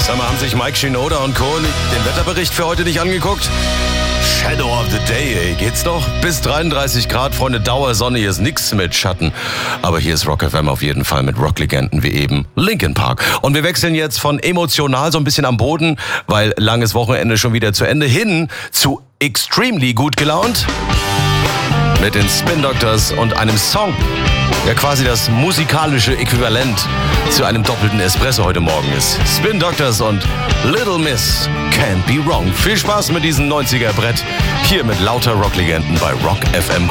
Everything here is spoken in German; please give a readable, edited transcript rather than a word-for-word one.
Sag mal, haben sich Mike Shinoda und Co. den Wetterbericht für heute nicht angeguckt? Shadow of the Day, ey, geht's doch? Bis 33 Grad, Freunde, Dauersonne, hier ist nix mit Schatten. Aber hier ist Rock FM auf jeden Fall mit Rocklegenden wie eben Linkin Park. Und wir wechseln jetzt von emotional so ein bisschen am Boden, weil langes Wochenende schon wieder zu Ende, hin zu extremely gut gelaunt. Mit den Spin Doctors und einem Song, der quasi das musikalische Äquivalent zu einem doppelten Espresso heute Morgen ist. Spin Doctors und Little Miss Can't Be Wrong. Viel Spaß mit diesem 90er-Brett hier mit lauter Rocklegenden bei Rock FM.